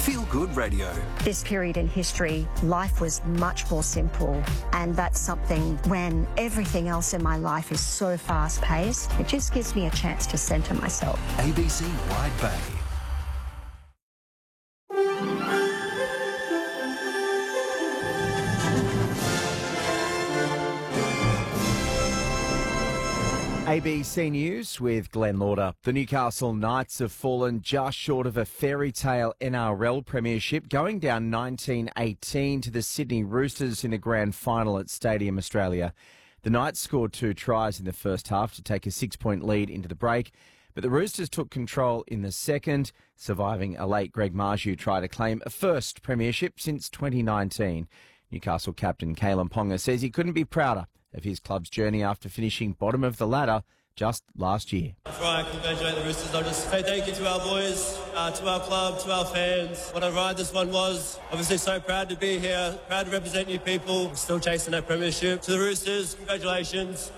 Feel Good Radio. This period in history, life was much more simple, and that's something when everything else in my life is so fast-paced, it just gives me a chance to centre myself. ABC Wide Bay. ABC News with Glenn Lauder. The Newcastle Knights have fallen just short of a fairy tale NRL premiership, going down 19-18 to the Sydney Roosters in the grand final at Stadium Australia. The Knights scored 2 tries in the first half to take a 6-point lead into the break, but the Roosters took control in the second, surviving a late Greg Marzhew try to claim a first premiership since 2019. Newcastle captain Kalen Ponga says he couldn't be prouder of his club's journey after finishing bottom of the ladder just last year. Before I congratulate the Roosters, I'll just say thank you to our boys, to our club, to our fans. What a ride this one was. Obviously so proud to be here, proud to represent you people. We're still chasing that premiership. To the Roosters, congratulations.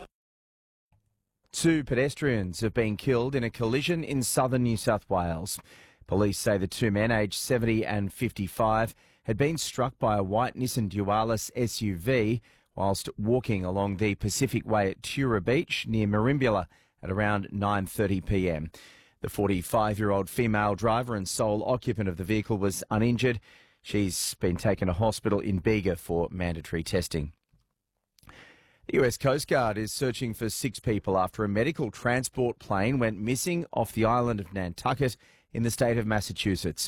2 pedestrians have been killed in a collision in southern New South Wales. Police say the 2 men, aged 70 and 55, had been struck by a white Nissan Dualis SUV whilst walking along the Pacific Way at Tura Beach near Merimbula at around 9:30 p.m. The 45-year-old female driver and sole occupant of the vehicle was uninjured. She's been taken to hospital in Bega for mandatory testing. The US Coast Guard is searching for 6 people after a medical transport plane went missing off the island of Nantucket in the state of Massachusetts.